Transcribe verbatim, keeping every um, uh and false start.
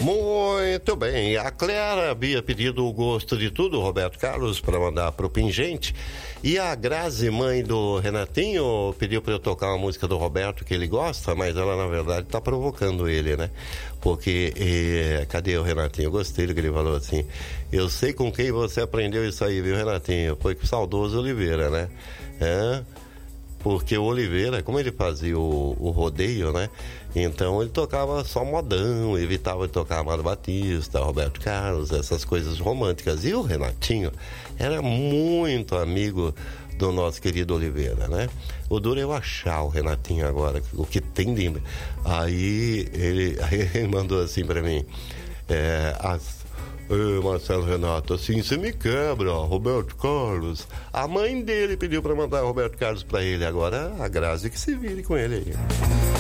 Muito bem, a Clara havia pedido o gosto de tudo, Roberto Carlos, para mandar pro Pingente, e a Grazi, mãe do Renatinho, pediu para eu tocar uma música do Roberto que ele gosta, mas ela na verdade tá provocando ele, né? Porque, eh, cadê o Renatinho? Eu gostei do que ele falou assim, eu sei com quem você aprendeu isso aí, viu, Renatinho? Foi com o saudoso Oliveira, né? É... Porque o Oliveira, como ele fazia o, o rodeio, né? Então ele tocava só modão, evitava de tocar Amado Batista, Roberto Carlos, essas coisas românticas. E o Renatinho era muito amigo do nosso querido Oliveira, né? O duro é eu achar o Renatinho agora, o que tem de... Aí ele, aí ele mandou assim pra mim, é, as... Ei, Marcelo Renato, assim você me quebra, Roberto Carlos. A mãe dele pediu pra mandar o Roberto Carlos pra ele. Agora a Grazi que se vire com ele aí.